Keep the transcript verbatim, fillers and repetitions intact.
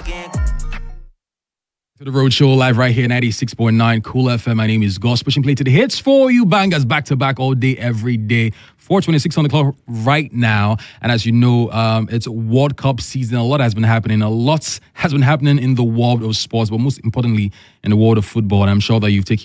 To the Road Show live right here, ninety-six point nine Cool F M. My name is Gus, pushing play to the hits for you bangers back to back all day, every day. four twenty-six on the clock right now. And as you know, um, it's World Cup season. A lot has been happening. A lot has been happening in the world of sports, but most importantly, in the world of football. And I'm sure that you've taken